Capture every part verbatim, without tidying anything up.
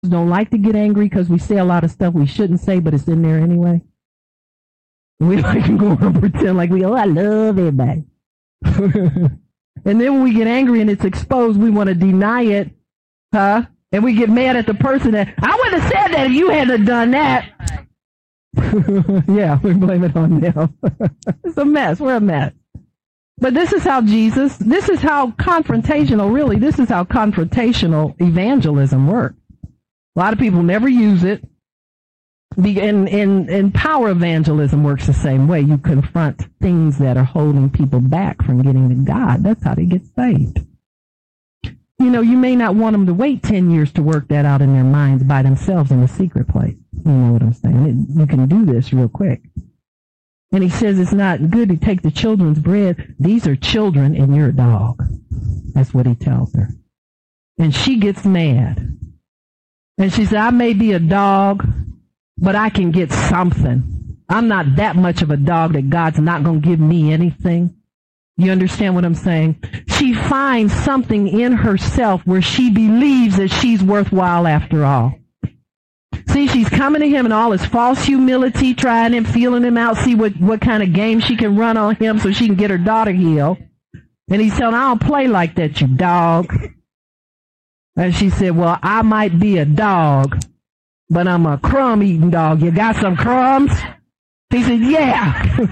don't like to get angry because we say a lot of stuff we shouldn't say, but it's in there anyway. We like to go and pretend like we, oh, I love everybody. And then when we get angry and it's exposed, we want to deny it, huh? And we get mad at the person that, I wouldn't have said that if you hadn't done that. Yeah, we blame it on them. It's a mess. We're a mess. But this is how Jesus, this is how confrontational, really, this is how confrontational evangelism works. A lot of people never use it. And, and, and power evangelism works the same way. You confront things that are holding people back from getting to God. That's how they get saved. You know, you may not want them to wait ten years to work that out in their minds by themselves in a secret place. You know what I'm saying? It, you can do this real quick. And he says it's not good to take the children's bread. These are children and you're a dog. That's what he tells her. And she gets mad. And she said, I may be a dog, but I can get something. I'm not that much of a dog that God's not going to give me anything. You understand what I'm saying? She finds something in herself where she believes that she's worthwhile after all. See, she's coming to him in all his false humility, trying him, feeling him out, see what, what kind of game she can run on him so she can get her daughter healed. And he's telling her, I don't play like that, you dog. And she said, well, I might be a dog, but I'm a crumb-eating dog. You got some crumbs? He said, yeah.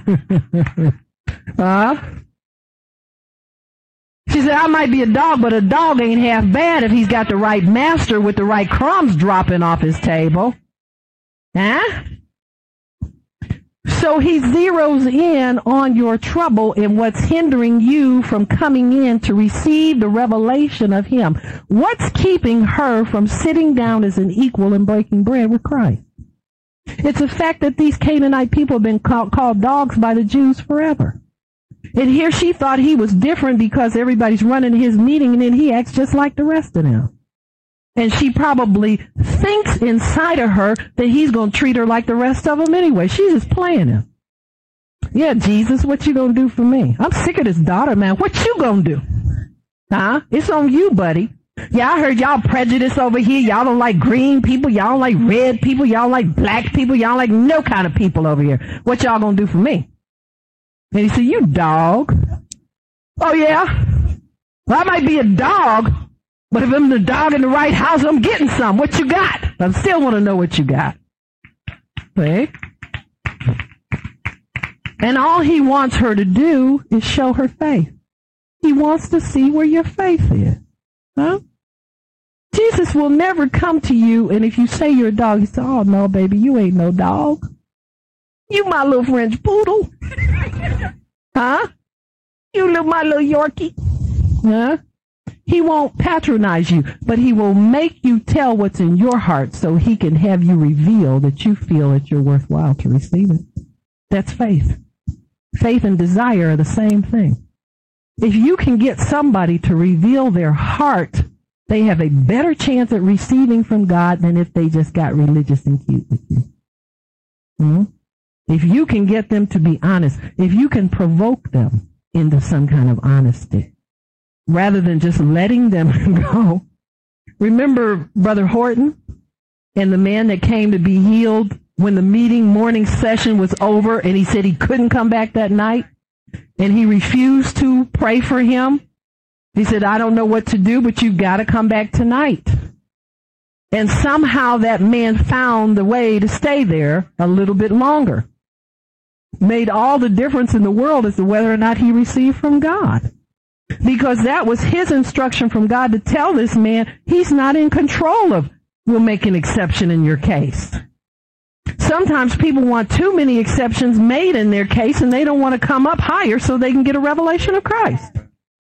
Huh? She said, I might be a dog, but a dog ain't half bad if he's got the right master with the right crumbs dropping off his table. Huh? So he zeroes in on your trouble and what's hindering you from coming in to receive the revelation of him. What's keeping her from sitting down as an equal and breaking bread with Christ? It's the fact that these Canaanite people have been called, called dogs by the Jews forever. And here she thought he was different because everybody's running his meeting and then he acts just like the rest of them. And she probably thinks inside of her that he's going to treat her like the rest of them anyway. She's just playing him. Yeah, Jesus, what you going to do for me? I'm sick of this daughter, man. What you going to do? Huh? It's on you, buddy. Yeah, I heard y'all prejudice over here. Y'all don't like green people. Y'all don't like red people. Y'all don't like black people. Y'all don't like no kind of people over here. What y'all going to do for me? And he said, you dog. Oh, yeah? Well, I might be a dog, but if I'm the dog in the right house, I'm getting some. What you got? I still want to know what you got. See? And all he wants her to do is show her faith. He wants to see where your faith is. Huh? Jesus will never come to you, and if you say you're a dog, he says, oh, no, baby, you ain't no dog. You my little French poodle. Huh? You little, my little Yorkie. Huh? He won't patronize you, but he will make you tell what's in your heart so he can have you reveal that you feel that you're worthwhile to receive it. That's faith. Faith and desire are the same thing. If you can get somebody to reveal their heart, they have a better chance at receiving from God than if they just got religious and cute with you. Hmm? If you can get them to be honest, if you can provoke them into some kind of honesty, rather than just letting them go. Remember Brother Horton and the man that came to be healed when the meeting morning session was over and he said he couldn't come back that night and he refused to pray for him? He said, I don't know what to do, but you've got to come back tonight. And somehow that man found the way to stay there a little bit longer. Made all the difference in the world as to whether or not he received from God. Because that was his instruction from God to tell this man he's not in control of, we'll make an exception in your case. Sometimes people want too many exceptions made in their case and they don't want to come up higher so they can get a revelation of Christ.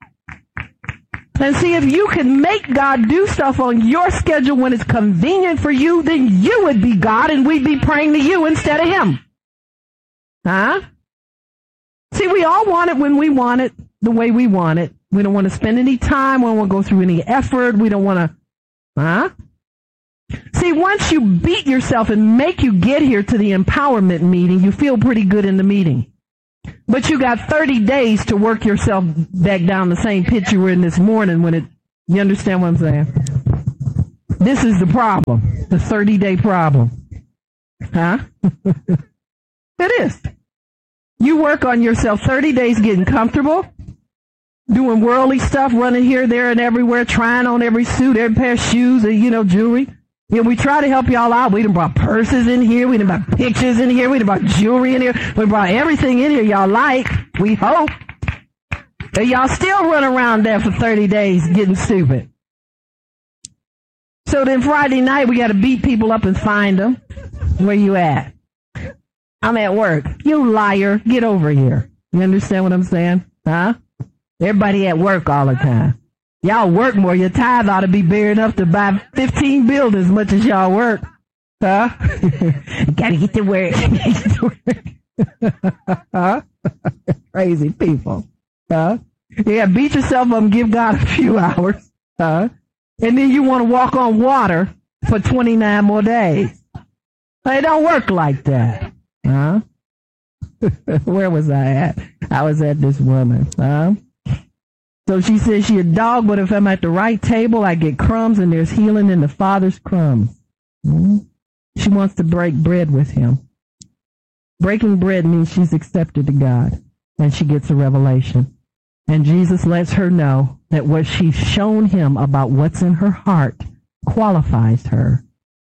And see, if you can make God do stuff on your schedule when it's convenient for you, then you would be God and we'd be praying to you instead of him. Huh? See, we all want it when we want it, the way we want it. We don't want to spend any time. We don't want to go through any effort. We don't want to, huh? See, once you beat yourself and make you get here to the empowerment meeting, you feel pretty good in the meeting. But you got thirty days to work yourself back down the same pit you were in this morning when it, you understand what I'm saying? This is the problem, the thirty-day problem. Huh? It is. You work on yourself thirty days getting comfortable, doing worldly stuff, running here, there, and everywhere, trying on every suit, every pair of shoes, and, you know, jewelry. You know, we try to help y'all out. We done brought purses in here. We done brought pictures in here. We done brought jewelry in here. We brought everything in here y'all like, we hope. And y'all still run around there for thirty days getting stupid. So then Friday night, we got to beat people up and find them. Where you at? I'm at work. You liar. Get over here. You understand what I'm saying? Huh? Everybody at work all the time. Y'all work more. Your tithe ought to be big enough to buy fifteen buildings as much as y'all work. Huh? Gotta get to work. Huh? Crazy people. Huh? Yeah, beat yourself up and give God a few hours. Huh? And then you want to walk on water for twenty-nine more days. It don't work like that. Huh? Where was I at? I was at this woman. Huh? So she says she a dog, but if I'm at the right table, I get crumbs, and there's healing in the Father's crumbs. Mm-hmm. She wants to break bread with him. Breaking bread means she's accepted to God, and she gets a revelation. And Jesus lets her know that what she's shown him about what's in her heart qualifies her.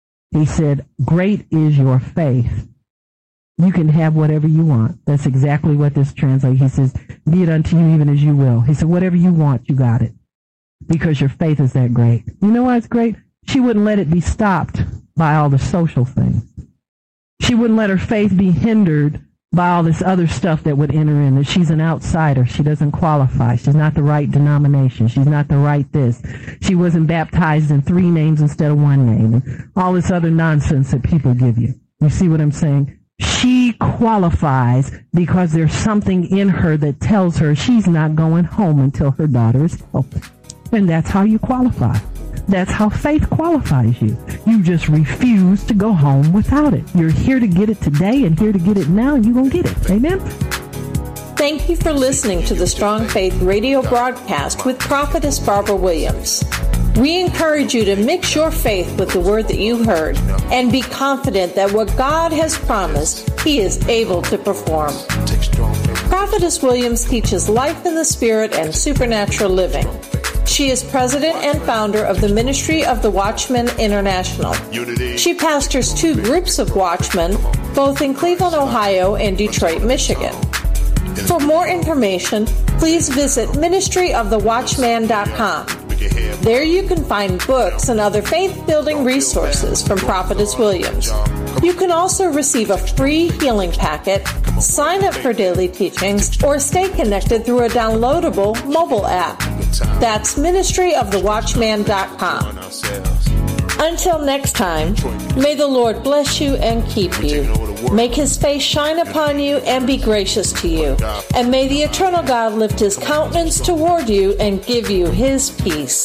He said, great is your faith. You can have whatever you want. That's exactly what this translates. He says, be it unto you even as you will. He said, whatever you want, you got it. Because your faith is that great. You know why it's great? She wouldn't let it be stopped by all the social things. She wouldn't let her faith be hindered by all this other stuff that would enter in, that she's an outsider. She doesn't qualify. She's not the right denomination. She's not the right this. She wasn't baptized in three names instead of one name. And all this other nonsense that people give you. You see what I'm saying? She qualifies because there's something in her that tells her she's not going home until her daughter is healthy. And that's how you qualify. That's how faith qualifies you. You just refuse to go home without it. You're here to get it today and here to get it now, and you're going to get it. Amen? Thank you for listening to the Strong Faith radio broadcast with Prophetess Barbara Williams. We encourage you to mix your faith with the word that you heard and be confident that what God has promised, he is able to perform. Prophetess Williams teaches life in the spirit and supernatural living. She is president and founder of the Ministry of the Watchman International. She pastors two groups of watchmen, both in Cleveland, Ohio and Detroit, Michigan. For more information, please visit ministry of the watchman dot com. There you can find books and other faith-building resources from Prophetess Williams. You can also receive a free healing packet, sign up for daily teachings, or stay connected through a downloadable mobile app. That's ministry of the watchman dot com. Until next time, may the Lord bless you and keep you. Make his face shine upon you and be gracious to you. And may the eternal God lift his countenance toward you and give you his peace.